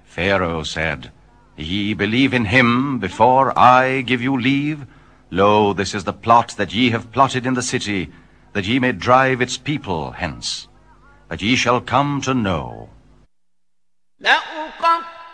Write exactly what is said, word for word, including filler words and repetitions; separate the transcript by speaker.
Speaker 1: Pharaoh said, Ye believe in him before I give you leave? Lo, this is the plot that ye have plotted in the city, that ye may drive its people hence. But ye shall come to know.